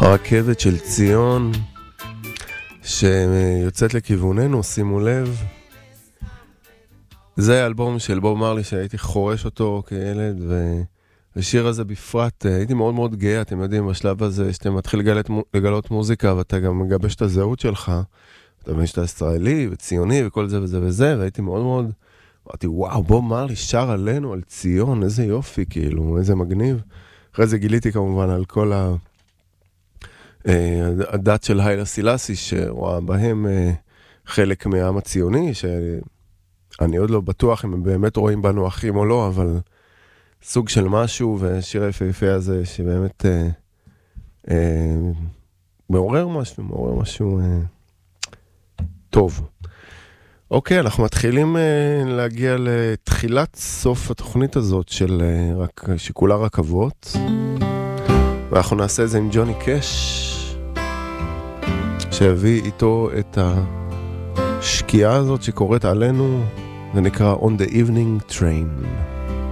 הרכבת של ציון שיוצאת לכיווננו, שימו לב. זה אלבום של בוב מרלי שהייתי חורש אותו כילד, והשיר הזה בפרט הייתי מאוד מאוד גאה. אתם יודעים, בשלב הזה שאתה מתחיל לגלות מוזיקה ואתה גם מגבש את הזהות שלך, אתה מבין שאתה ישראלי וציוני וכל זה וזה וזה, והייתי מאוד מאוד, אמרתי וואו, בוב מרלי שר עלינו, על ציון, איזה יופי, כאילו, איזה מגניב. אחרי זה גיליתי כמובן על כל הדת של היילה סילאסי, שרואה בהם חלק מהעם הציוני, שאני עוד לא בטוח אם הם באמת רואים בנו אחים או לא, אבל סוג של משהו, ושיר היפהפה הזה שבאמת מעורר משהו טוב. אוקיי, אנחנו מתחילים להגיע לתחילת סוף התוכנית הזאת שכולה רכבות, ואנחנו נעשה את זה עם ג'וני קש, שהביא איתו את השקיעה הזאת שקורית עלינו, זה נקרא On the Evening Train.